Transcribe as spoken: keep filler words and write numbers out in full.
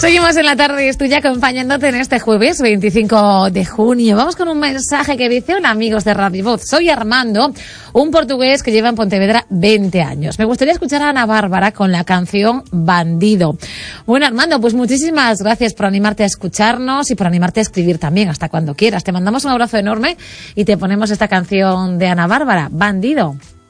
Seguimos en la tarde y estoy acompañándote en este jueves veinticinco de junio. Vamos con un mensaje que dice: hola amigos de Radio Voz, soy Armando, un portugués que lleva en Pontevedra veinte años. Me gustaría escuchar a Ana Bárbara con la canción Bandido. Bueno, Armando, pues muchísimas gracias por animarte a escucharnos y por animarte a escribir también, hasta cuando quieras. Te mandamos un abrazo enorme y te ponemos esta canción de Ana Bárbara, Bandido.